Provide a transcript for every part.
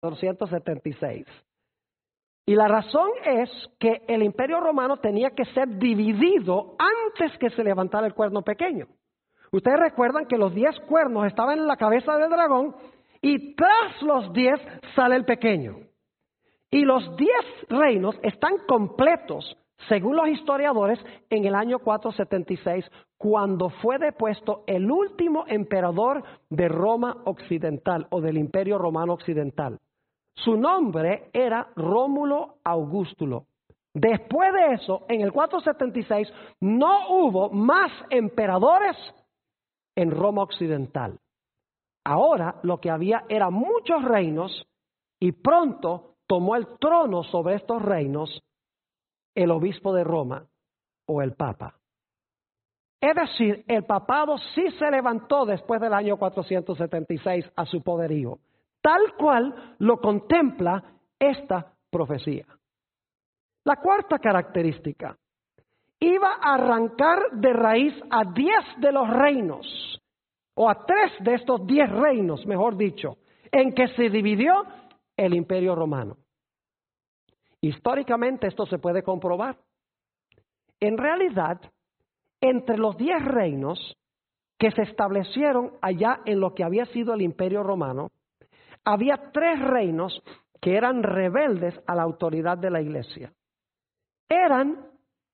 476. Y la razón es que el Imperio Romano tenía que ser dividido antes que se levantara el cuerno pequeño. Ustedes recuerdan que los 10 cuernos estaban en la cabeza del dragón y tras los 10 sale el pequeño. Y los 10 reinos están completos, según los historiadores, en el año 476, cuando fue depuesto el último emperador de Roma Occidental o del Imperio Romano Occidental. Su nombre era Rómulo Augustulo. Después de eso, en el 476, no hubo más emperadores en Roma Occidental. Ahora lo que había eran muchos reinos y pronto tomó el trono sobre estos reinos el obispo de Roma o el papa. Es decir, el papado sí se levantó después del año 476 a su poderío, tal cual lo contempla esta profecía. La cuarta característica, iba a arrancar de raíz a 10 de los reinos, o a 3 de estos 10 reinos, mejor dicho, en que se dividió el Imperio Romano. Históricamente esto se puede comprobar. En realidad, entre los 10 reinos que se establecieron allá en lo que había sido el Imperio Romano, había 3 reinos que eran rebeldes a la autoridad de la Iglesia. Eran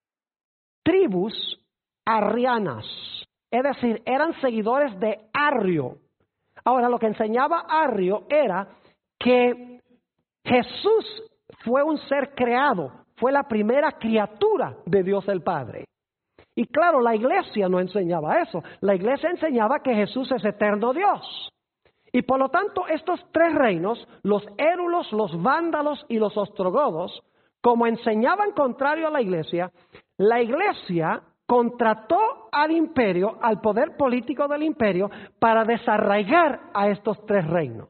tribus arrianas, es decir, eran seguidores de Arrio. Ahora, lo que enseñaba Arrio era que Jesús fue un ser creado, fue la primera criatura de Dios el Padre. Y claro, la iglesia no enseñaba eso. La iglesia enseñaba que Jesús es eterno Dios. Y por lo tanto, estos 3 reinos, los érulos, los vándalos y los ostrogodos, como enseñaban contrario a la iglesia contrató al imperio, al poder político del imperio, para desarraigar a estos 3 reinos.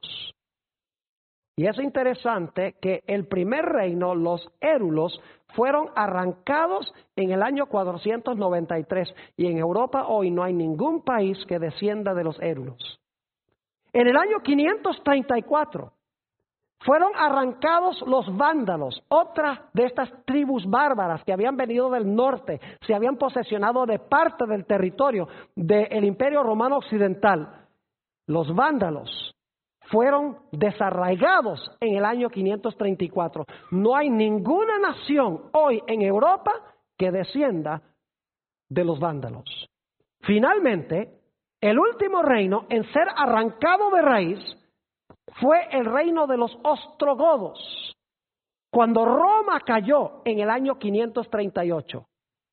Y es interesante que el primer reino, los érulos, fueron arrancados en el año 493 y en Europa hoy no hay ningún país que descienda de los érulos. En el año 534 fueron arrancados los vándalos, otra de estas tribus bárbaras que habían venido del norte, se habían posesionado de parte del territorio del Imperio Romano Occidental. Los vándalos fueron desarraigados en el año 534. No hay ninguna nación hoy en Europa que descienda de los vándalos. Finalmente, el último reino en ser arrancado de raíz fue el reino de los ostrogodos, cuando Roma cayó en el año 538.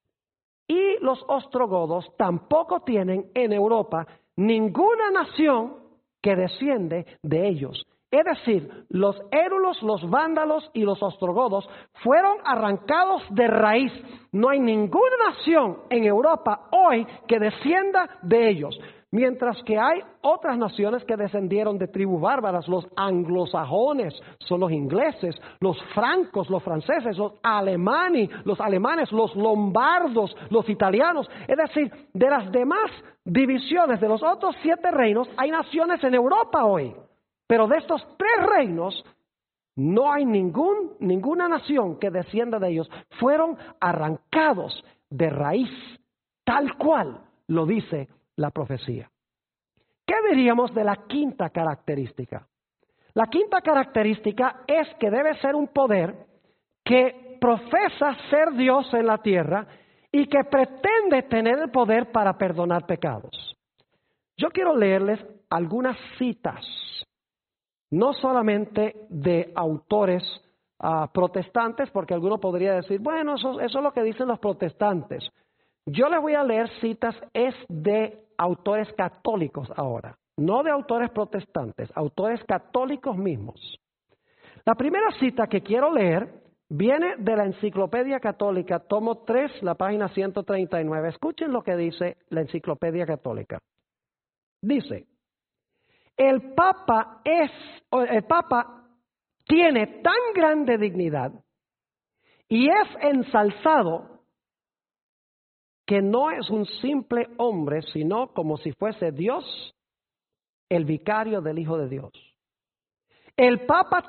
Y los ostrogodos tampoco tienen en Europa ninguna nación que desciende de ellos. Es decir, los érulos, los vándalos y los ostrogodos fueron arrancados de raíz. No hay ninguna nación en Europa hoy que descienda de ellos. Mientras que hay otras naciones que descendieron de tribus bárbaras, los anglosajones son los ingleses, los francos, los franceses, los alemanes, los lombardos, los italianos. Es decir, de las demás divisiones de los otros 7 reinos, hay naciones en Europa hoy. Pero de estos 3 reinos, no hay ninguna nación que descienda de ellos. Fueron arrancados de raíz, tal cual lo dice la profecía. ¿Qué diríamos de la quinta característica? La quinta característica es que debe ser un poder que profesa ser Dios en la tierra y que pretende tener el poder para perdonar pecados. Yo quiero leerles algunas citas, no solamente de autores protestantes, porque alguno podría decir, bueno, eso es lo que dicen los protestantes. Yo les voy a leer citas de autores católicos ahora, no de autores protestantes, autores católicos mismos. La primera cita que quiero leer viene de la Enciclopedia Católica, tomo 3, la página 139. Escuchen lo que dice la Enciclopedia Católica. Dice, el Papa tiene tan grande dignidad y es ensalzado que no es un simple hombre, sino como si fuese Dios, el vicario del Hijo de Dios. El Papa